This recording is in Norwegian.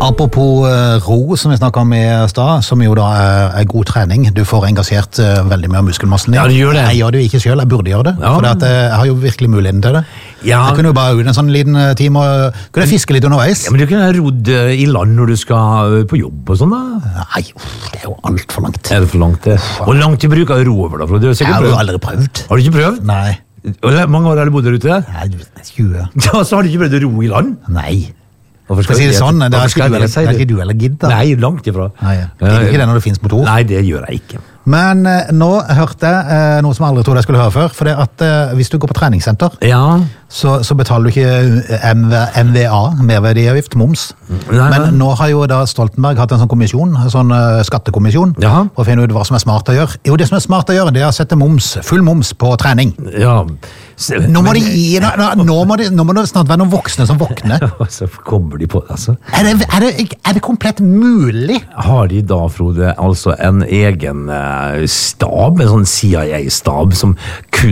Apropos ro, som vi snakket om i stad, som jo da er god trening. Du får engasjert veldig mye av muskelmassen din. Ja, du gjør det. Jeg gjør det jo ikke selv, jeg burde gjøre det. Ja. For jeg har jo virkelig muligheten til det. Ja. Jeg kunne jo bare ut en sånn liten time og kunne fiske litt underveis. Ja, men du kunne ha rodd i land når du skal på jobb og sånn da? Nei, det er jo alt for langt. Er det for langt det? Hvor langt du bruker ro over da? For du har Jeg sikkert har jo prøvd. aldri prøvd. Har du ikke prøvd? Nei. Hvor mange år har du bodd der ute? Nei, 20. Ja, så har du ikke prøvd å ro i land? Nei. Hvorfor For å si det sånn, det er Hvorfor skal ikke jeg det, sier du, du eller gidd da. Nei, langt ifra. Nei, gidder ikke det når det finnes motor. Nei, det gjør jeg ikke. Men nå hørte jeg noe som jeg aldri trodde jeg skulle høre før, for det at hvis du går på treningssenter, Ja. så betaler du ikke MVA, merverdiavgift, moms. Nei. Men nå har jo da Stoltenberg hatt en sånn kommisjon, en sånn skattekommisjon, Jaha. for å finne ut hva som er smart å gjøre. Jo, det som er smart å gjøre, det er å sette full moms på trening. Ja. Nå må det snart være noen voksne som våkner. Så kommer de på det, altså. Er det komplett mulig? Har de da, Frode, altså en egen stab, en sånn CIA-stab, som kun